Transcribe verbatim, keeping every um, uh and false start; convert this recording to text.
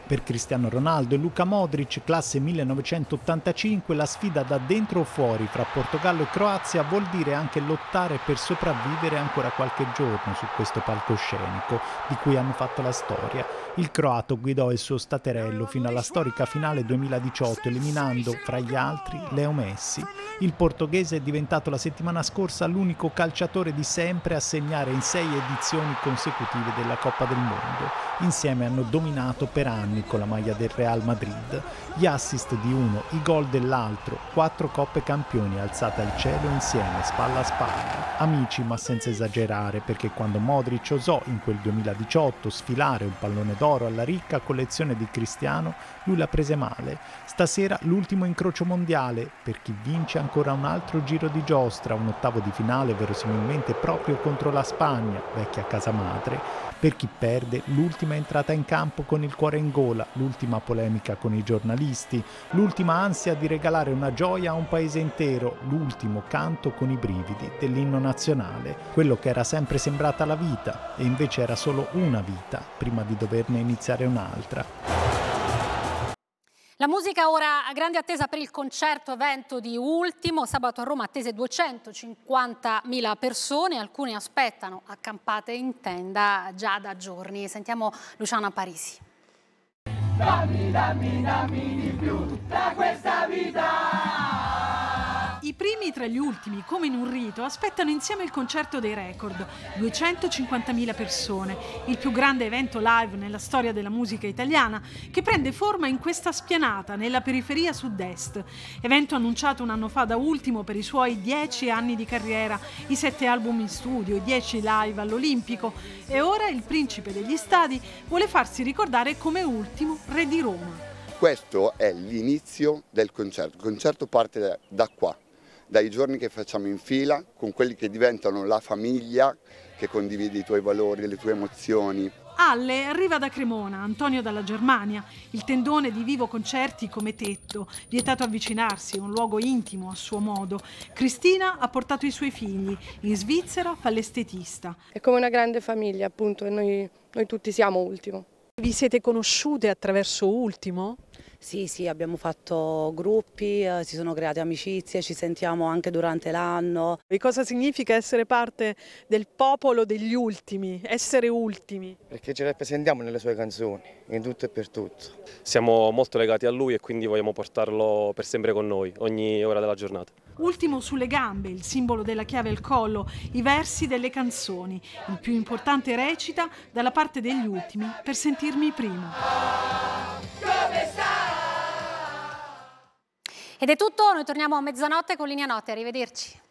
Per Cristiano Ronaldo e Luka Modric, classe millenovecentottantacinque, la sfida da dentro o fuori fra Portogallo e Croazia vuol dire anche lottare per sopravvivere ancora qualche giorno su questo palcoscenico di cui hanno fatto la storia. Il croato guidò il suo staterello fino alla storica finale duemiladiciotto, eliminando fra gli altri Leo Messi. Il portoghese è diventato la settimana scorsa l'unico calciatore di sempre a segnare in sei edizioni consecutive della Coppa del Mondo. Insieme hanno dominato per anni con la maglia del Real Madrid. Gli assist di uno, i gol dell'altro, quattro coppe campioni alzate al cielo insieme, spalla a spalla. Amici ma senza esagerare, perché quando Modric osò in quel duemiladiciotto sfilare un pallone d'oro alla ricca collezione di Cristiano, lui la prese male. Stasera l'ultimo incrocio mondiale, per chi vince ancora un altro giro di giostra, un ottavo di finale verosimilmente proprio contro la Spagna, vecchia casa madre. Per chi perde, l'ultima entrata in campo con il cuore in gola, l'ultima polemica con i giornalisti, l'ultima ansia di regalare una gioia a un paese intero, l'ultimo canto con i brividi dell'inno nazionale, quello che era sempre sembrata la vita e invece era solo una vita prima di doverne iniziare un'altra. La musica ora a grande attesa per il concerto evento di Ultimo. Sabato a Roma attese duecentocinquantamila persone, alcune aspettano accampate in tenda già da giorni. Sentiamo Luciana Parisi. Dammi, dammi, dammi di più da questa vita. I primi tra gli ultimi, come in un rito, aspettano insieme il concerto dei record. duecentocinquantamila persone, il più grande evento live nella storia della musica italiana, che prende forma in questa spianata, nella periferia sud-est. Evento annunciato un anno fa da Ultimo per i suoi dieci anni di carriera, i sette album in studio, i dieci live all'Olimpico. E ora il principe degli stadi vuole farsi ricordare come Ultimo, re di Roma. Questo è l'inizio del concerto. Il concerto parte da, da qua. Dai giorni che facciamo in fila, con quelli che diventano la famiglia, che condivide i tuoi valori, le tue emozioni. Alle arriva da Cremona, Antonio dalla Germania, il tendone di Vivo Concerti come tetto, vietato avvicinarsi, un luogo intimo a suo modo. Cristina ha portato i suoi figli, in Svizzera fa l'estetista. È come una grande famiglia, appunto, e noi, noi tutti siamo Ultimo. Vi siete conosciute attraverso Ultimo? Sì, sì, abbiamo fatto gruppi, eh, si sono create amicizie, ci sentiamo anche durante l'anno. E cosa significa essere parte del popolo degli ultimi, essere ultimi? Perché ci rappresentiamo nelle sue canzoni, in tutto e per tutto. Siamo molto legati a lui e quindi vogliamo portarlo per sempre con noi, ogni ora della giornata. Ultimo sulle gambe, il simbolo della chiave al collo, i versi delle canzoni. Il più importante recita dalla parte degli ultimi per sentirmi primo. Ed è tutto, noi torniamo a mezzanotte con Linea Notte, arrivederci.